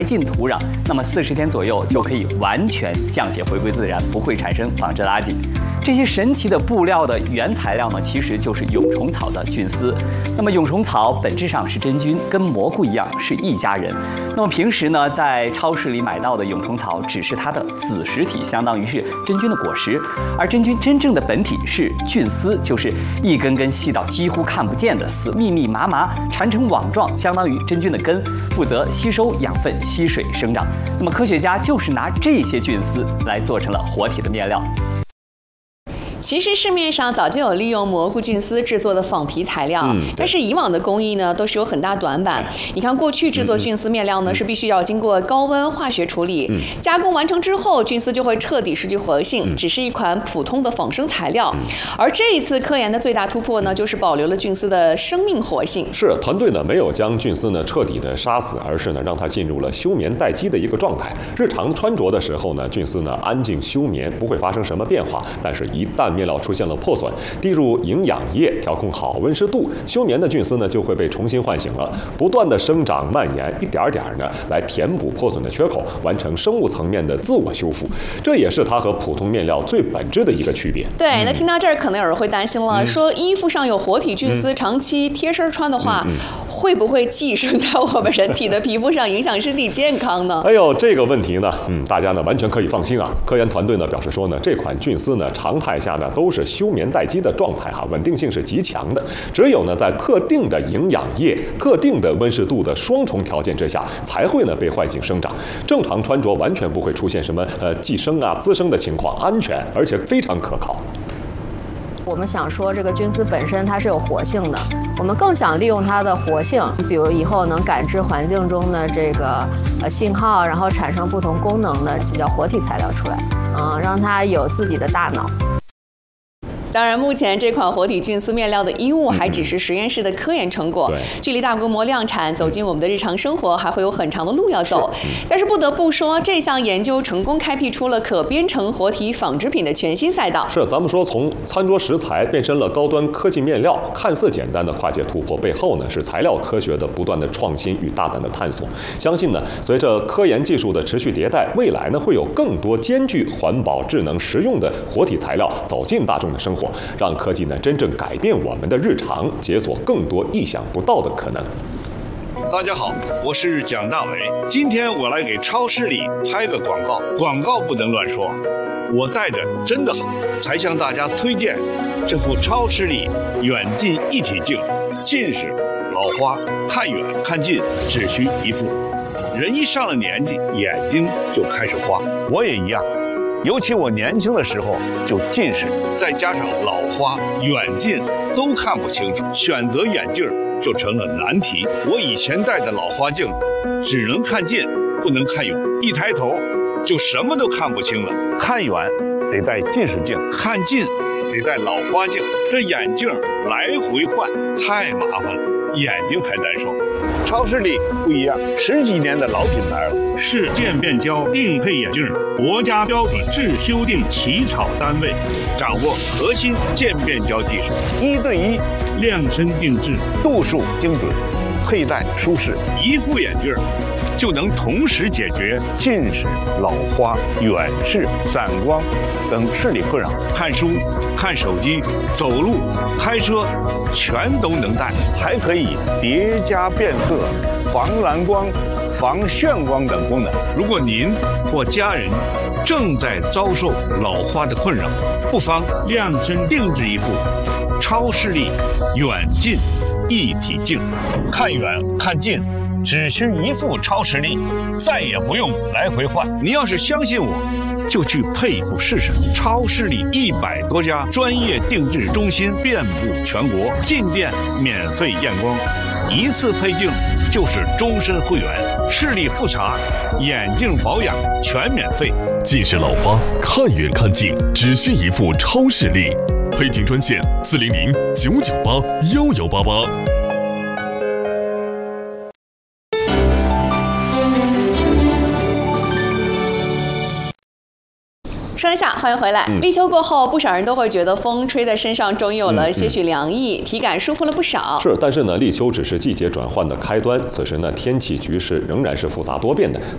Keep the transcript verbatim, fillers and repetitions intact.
进土壤，那么四十天左右就可以完全降解回归自然，不会产生纺织垃圾。这些神奇的布料的原材料呢，其实就是蛹虫草的菌丝。那么蛹虫草本质上是真菌，跟蘑菇一样是一家人。那么平时呢，在超市里买到的蛹虫草只是它的子实体，相当于是真菌的果实，而真菌真正的本体是菌丝，就是一根根细到几乎看不见的丝，密密麻麻缠成网状，相当于真菌的根，负责吸收养分、吸水生长。那么科学家就是拿这些菌丝来做成了活体的面料。 其实市面上早就有利用蘑菇菌丝制作的仿皮材料，嗯、但是以往的工艺呢都是有很大短板。你看，过去制作菌丝面料呢、嗯、是必须要经过高温化学处理，嗯、加工完成之后，菌丝就会彻底失去活性，嗯、只是一款普通的仿生材料。嗯、而这一次科研的最大突破呢，就是保留了菌丝的生命活性。 是团队呢没有将菌丝呢彻底的杀死，而是呢让它进入了休眠待机的一个状态。日常穿着的时候呢，菌丝呢安静休眠，不会发生什么变化。但是，一旦面料出现了破损，滴入营养液，调控好温湿度，休眠的菌丝呢就会被重新唤醒了，不断的生长蔓延，一点点呢来填补破损的缺口，完成生物层面的自我修复。这也是它和普通面料最本质的一个区别。 对，那听到这儿，可能有人会担心了，嗯、说衣服上有活体菌丝，嗯、长期贴身穿的话，嗯嗯、会不会寄生在我们人体的皮肤上，影响身体健康呢？ 哎呦，这个问题呢，嗯，大家呢完全可以放心啊。科研团队呢表示说呢，这款菌丝呢常态下呢都是休眠待机的状态哈，稳定性是极强的。只有呢在特定的营养液、特定的温湿度的双重条件之下，才会呢被唤醒生长。正常穿着完全不会出现什么呃寄生啊、滋生的情况，安全而且非常可靠。 我们想说，这个菌丝本身它是有活性的，我们更想利用它的活性，比如以后能感知环境中的这个呃信号，然后产生不同功能的，这叫活体材料出来，嗯，让它有自己的大脑。 当然，目前这款活体菌丝面料的衣物还只是实验室的科研成果， 嗯、 距离大规模量产走进我们的日常生活还会有很长的路要走。是嗯、但是不得不说，这项研究成功开辟出了可编程活体纺织品的全新赛道。 是，咱们说从餐桌食材变身了高端科技面料，看似简单的跨界突破背后呢，是材料科学的不断的创新与大胆的探索。相信呢，随着科研技术的持续迭代，未来呢会有更多兼具环保、智能、实用的活体材料走进大众的生活。让科技呢真正改变我们的日常，解锁更多意想不到的可能。 大家好，我是蒋大为，今天我来给超市里拍个广告，广告不能乱说，我带着真的好，才向大家推荐这副超视力远近一体镜，近视、老花、看远看近只需一副。人一上了年纪，眼睛就开始花，我也一样。尤其我年轻的时候就近视，再加上老花、远近都看不清楚，选择眼镜就成了难题。我以前戴的老花镜只能看近，不能看远，一抬头就什么都看不清了。看远得戴近视镜，看近得戴老花镜，这眼镜来回换太麻烦了，眼睛还难受。超视力不一样，十几年的老品牌了，是渐变焦定配眼镜，国家标准制修订起草单位，掌握核心渐变焦技术，一对一量身定制，度数精准，佩戴舒适，一副眼镜就能同时解决近视、老花、远视、散光等视力困扰，看书、看手机、走路、开车全都能戴，还可以叠加变色、防蓝光、防眩光等功能。如果您或家人正在遭受老花的困扰，不妨量身定制一副超视力远近一体镜，看远看近只需一副超视力，再也不用来回换。您要是相信我，就去配一副试试。超视力一百多家专业定制中心遍布全国，进店免费验光，一次配镜就是终身会员，视力复查、眼镜保养全免费。 近视老花看远看近只需一副超视力，配镜专线四零零九九八幺幺八八。 双下，欢迎回来。立秋过后，不少人都会觉得风吹在身上终于有了些许凉意，嗯嗯、体感舒服了不少。 是，但是呢，立秋只是季节转换的开端，此时呢，天气局势仍然是复杂多变的。